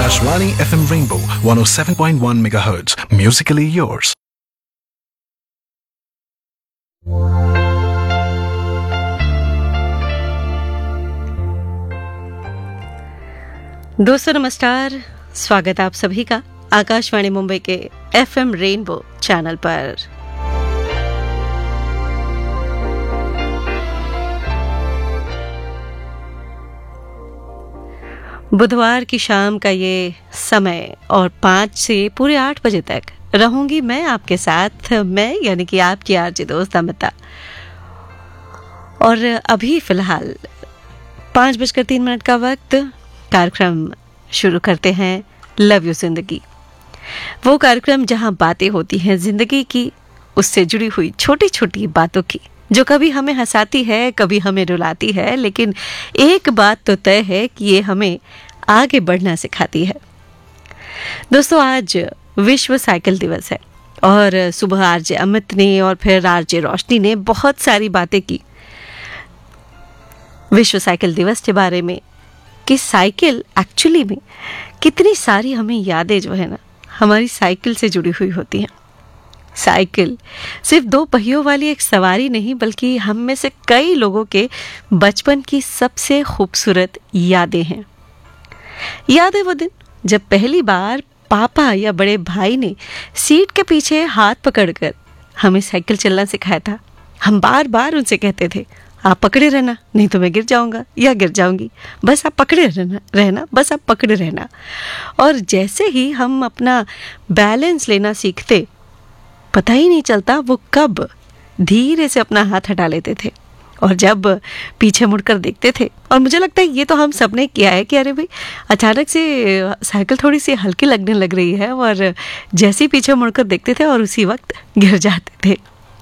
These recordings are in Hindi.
Akashvani FM Rainbow 107.1 MHz. Musically yours. दोस्तों नमस्कार, स्वागत आप सभी का आकाशवाणी मुंबई के FM रेनबो चैनल पर। बुधवार की शाम का ये समय और 5 से पूरे 8 बजे तक रहूंगी मैं आपके साथ, मैं यानी कि आपकी आरजे दोस्त अमिता। और अभी फिलहाल 5:03 का वक्त, कार्यक्रम शुरू करते हैं लव यू जिंदगी। वो कार्यक्रम जहां बातें होती हैं जिंदगी की, उससे जुड़ी हुई छोटी छोटी बातों की, जो कभी हमें हंसाती है, कभी हमें रुलाती है, लेकिन एक बात तो तय है कि ये हमें आगे बढ़ना सिखाती है। दोस्तों, आज विश्व साइकिल दिवस है और सुबह आरजे अमित ने और फिर आरजे रोशनी ने बहुत सारी बातें की विश्व साइकिल दिवस के बारे में, कि साइकिल एक्चुअली में कितनी सारी हमें यादें जो है ना हमारी साइकिल से जुड़ी हुई होती हैं। साइकिल सिर्फ 2 पहियों वाली एक सवारी नहीं, बल्कि हम में से कई लोगों के बचपन की सबसे खूबसूरत यादें हैं। याद है वो दिन जब पहली बार पापा या बड़े भाई ने सीट के पीछे हाथ पकड़कर हमें साइकिल चलना सिखाया था। हम बार बार उनसे कहते थे, आप पकड़े रहना, नहीं तो मैं गिर जाऊंगा या गिर जाऊंगी, बस आप पकड़े रहना, बस आप पकड़े रहना। और जैसे ही हम अपना बैलेंस लेना सीखते, पता ही नहीं चलता वो कब धीरे से अपना हाथ हटा लेते थे और जब पीछे मुड़कर देखते थे। और मुझे लगता है ये तो हम सबने किया है कि अरे भाई अचानक से साइकिल थोड़ी सी हल्की लगने लग रही है, और जैसे ही पीछे मुड़कर देखते थे और उसी वक्त गिर जाते थे।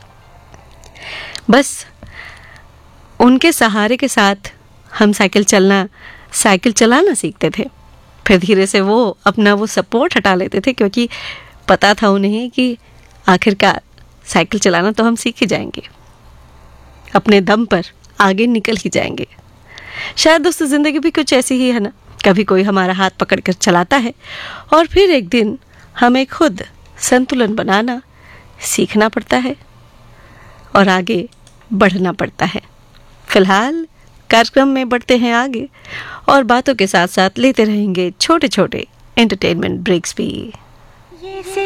बस उनके सहारे के साथ हम साइकिल चलाना सीखते थे। फिर धीरे से वो अपना वो सपोर्ट हटा लेते थे, क्योंकि पता था उन्हें कि आखिरकार साइकिल चलाना तो हम सीख ही जाएंगे, अपने दम पर आगे निकल ही जाएंगे। शायद दोस्तों जिंदगी भी कुछ ऐसी ही है ना, कभी कोई हमारा हाथ पकड़कर चलाता है और फिर एक दिन हमें खुद संतुलन बनाना सीखना पड़ता है और आगे बढ़ना पड़ता है। फिलहाल कार्यक्रम में बढ़ते हैं आगे और बातों के साथ साथ लेते रहेंगे छोटे छोटे एंटरटेनमेंट ब्रेक्स भी।